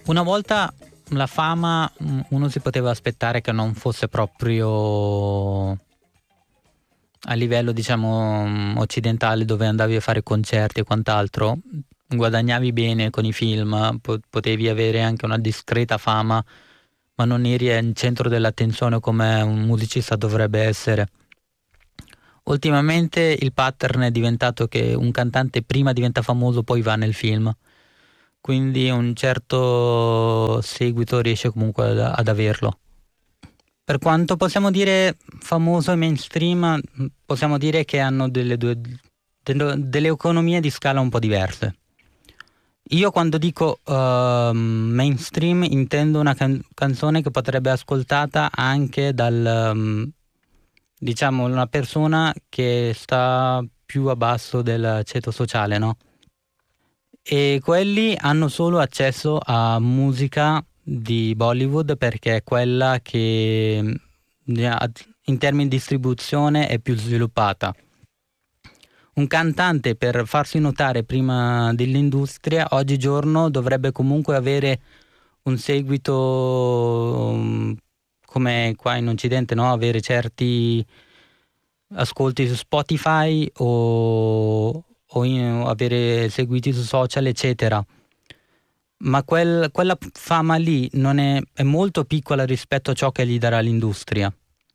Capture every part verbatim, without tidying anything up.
Una volta la fama uno si poteva aspettare che non fosse proprio a livello, diciamo, occidentale, dove andavi a fare concerti e quant'altro, guadagnavi bene con i film, po- potevi avere anche una discreta fama, ma non eri al centro dell'attenzione come un musicista dovrebbe essere. Ultimamente il pattern è diventato che un cantante prima diventa famoso, poi va nel film. Quindi un certo seguito riesce comunque ad, ad averlo. Per quanto possiamo dire famoso e mainstream, possiamo dire che hanno delle, due, delle, delle economie di scala un po' diverse. Io quando dico uh, mainstream intendo una can- canzone che potrebbe essere ascoltata anche dal, um, diciamo, una persona che sta più a basso del ceto sociale, no? E quelli hanno solo accesso a musica di Bollywood perché è quella che in termini di distribuzione è più sviluppata. Un cantante, per farsi notare prima dell'industria, oggigiorno dovrebbe comunque avere un seguito come qua in Occidente, no? Avere certi ascolti su Spotify o, o in, avere seguiti su social, eccetera. Ma quel, quella fama lì non è, è molto piccola rispetto a ciò che gli darà l'industria.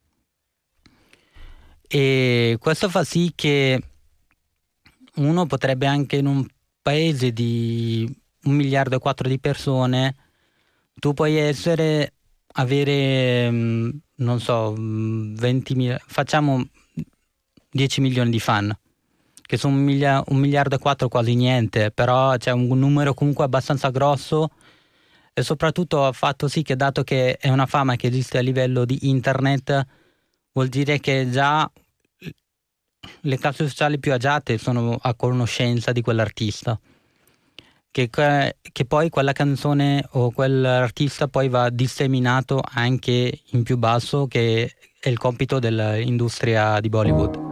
E questo fa sì che uno potrebbe anche in un paese di un miliardo e quattro di persone, tu puoi essere, avere, non so, ventimila, facciamo dieci milioni di fan, che sono un, milia- un miliardo e quattro quasi niente, però c'è un numero comunque abbastanza grosso e soprattutto ha fatto sì che, dato che è una fama che esiste a livello di internet, vuol dire che già le classi sociali più agiate sono a conoscenza di quell'artista, che, che poi quella canzone o quell'artista poi va disseminato anche in più basso, che è il compito dell'industria di Bollywood.